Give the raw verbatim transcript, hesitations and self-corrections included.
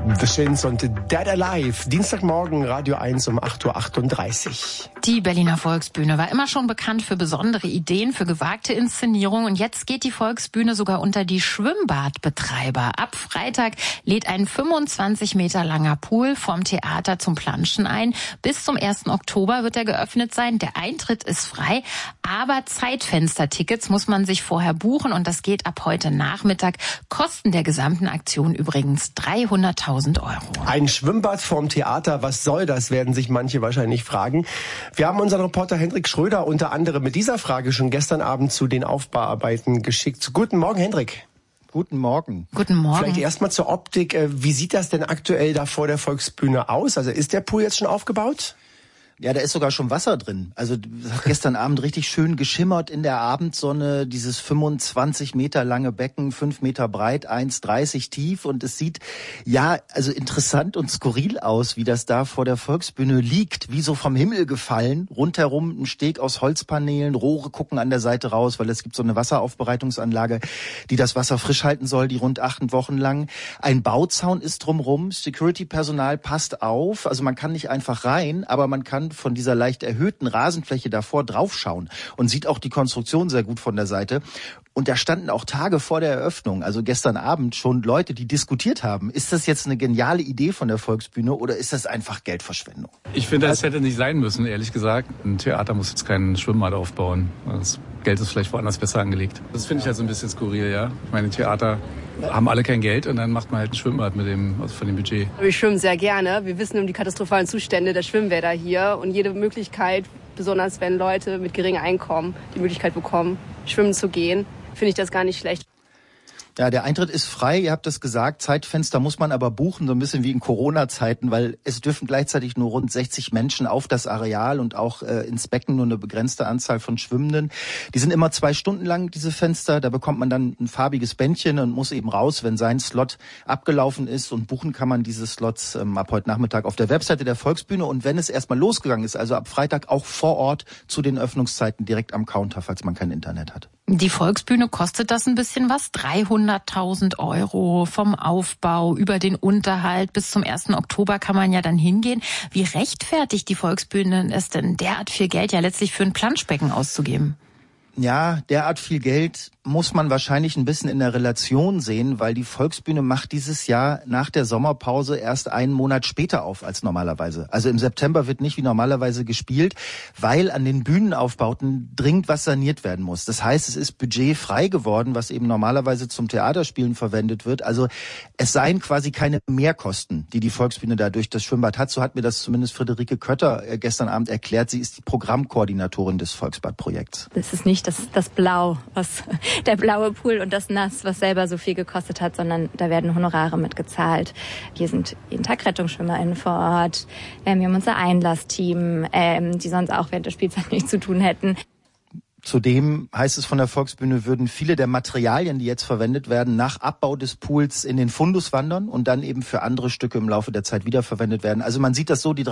The Shins und Dead Alive. Dienstagmorgen, Radio eins um acht Uhr achtunddreißig. Die Berliner Volksbühne war immer schon bekannt für besondere Ideen, für gewagte Inszenierungen. Und jetzt geht die Volksbühne sogar unter die Schwimmbadbetreiber. Ab Freitag lädt ein fünfundzwanzig Meter langer Pool vom Theater zum Planschen ein. Bis zum ersten Oktober wird er geöffnet sein. Der Eintritt ist frei, aber Zeitfenstertickets muss man sich vorher buchen. Und das geht ab heute Nachmittag. Kosten der gesamten Aktion übrigens dreihunderttausend Euro. Ein Schwimmbad vorm Theater, was soll das, werden sich manche wahrscheinlich fragen. Wir haben unseren Reporter Hendrik Schröder unter anderem mit dieser Frage schon gestern Abend zu den Aufbauarbeiten geschickt. Guten Morgen, Hendrik. Guten Morgen. Guten Morgen. Vielleicht erstmal zur Optik. Wie sieht das denn aktuell da vor der Volksbühne aus? Also ist der Pool jetzt schon aufgebaut? Ja, da ist sogar schon Wasser drin. Also das hat gestern Abend richtig schön geschimmert in der Abendsonne. Dieses fünfundzwanzig Meter lange Becken, fünf Meter breit, eins dreißig tief. Und es sieht, ja, also interessant und skurril aus, wie das da vor der Volksbühne liegt. Wie so vom Himmel gefallen. Rundherum ein Steg aus Holzpaneelen. Rohre gucken an der Seite raus, weil es gibt so eine Wasseraufbereitungsanlage, die das Wasser frisch halten soll, die rund acht Wochen lang. Ein Bauzaun ist drumrum. Security-Personal passt auf. Also man kann nicht einfach rein, aber man kann von dieser leicht erhöhten Rasenfläche davor draufschauen und sieht auch die Konstruktion sehr gut von der Seite. Und da standen auch Tage vor der Eröffnung, also gestern Abend, schon Leute, die diskutiert haben, ist das jetzt eine geniale Idee von der Volksbühne oder ist das einfach Geldverschwendung? Ich finde, das hätte nicht sein müssen, ehrlich gesagt. Ein Theater muss jetzt keinen Schwimmbad aufbauen. Das Geld ist vielleicht woanders besser angelegt. Das finde ich halt so ein bisschen skurril, ja. Ich meine, Theater haben alle kein Geld und dann macht man halt ein Schwimmbad mit dem, also von dem Budget. Wir schwimmen sehr gerne. Wir wissen um die katastrophalen Zustände der Schwimmbäder hier und jede Möglichkeit, besonders wenn Leute mit geringem Einkommen die Möglichkeit bekommen, schwimmen zu gehen, finde ich das gar nicht schlecht. Ja, der Eintritt ist frei, ihr habt es gesagt, Zeitfenster muss man aber buchen, so ein bisschen wie in Corona-Zeiten, weil es dürfen gleichzeitig nur rund sechzig Menschen auf das Areal und auch äh, ins Becken nur eine begrenzte Anzahl von Schwimmenden. Die sind immer zwei Stunden lang, diese Fenster, da bekommt man dann ein farbiges Bändchen und muss eben raus, wenn sein Slot abgelaufen ist, und buchen kann man diese Slots ähm, ab heute Nachmittag auf der Webseite der Volksbühne, und wenn es erstmal losgegangen ist, also ab Freitag auch vor Ort zu den Öffnungszeiten direkt am Counter, falls man kein Internet hat. Die Volksbühne kostet das ein bisschen was, dreihunderttausend Euro vom Aufbau über den Unterhalt. Bis zum ersten Oktober kann man ja dann hingehen. Wie rechtfertigt die Volksbühne es denn, derart viel Geld ja letztlich für ein Planschbecken auszugeben? Ja, derart viel Geld muss man wahrscheinlich ein bisschen in der Relation sehen, weil die Volksbühne macht dieses Jahr nach der Sommerpause erst einen Monat später auf als normalerweise. Also im September wird nicht wie normalerweise gespielt, weil an den Bühnenaufbauten dringend was saniert werden muss. Das heißt, es ist budgetfrei geworden, was eben normalerweise zum Theaterspielen verwendet wird. Also es seien quasi keine Mehrkosten, die die Volksbühne da durch das Schwimmbad hat. So hat mir das zumindest Friederike Kötter gestern Abend erklärt. Sie ist die Programmkoordinatorin des Volksbadprojekts. Das ist nicht das, das Blau, was der blaue Pool und das Nass, was selber so viel gekostet hat, sondern da werden Honorare mitgezahlt. Hier sind jeden Tag RettungsschwimmerInnen vor Ort. Ähm, wir haben unser Einlassteam, ähm, die sonst auch während der Spielzeit nichts zu tun hätten. Zudem heißt es von der Volksbühne, würden viele der Materialien, die jetzt verwendet werden, nach Abbau des Pools in den Fundus wandern und dann eben für andere Stücke im Laufe der Zeit wiederverwendet werden. Also man sieht das so, die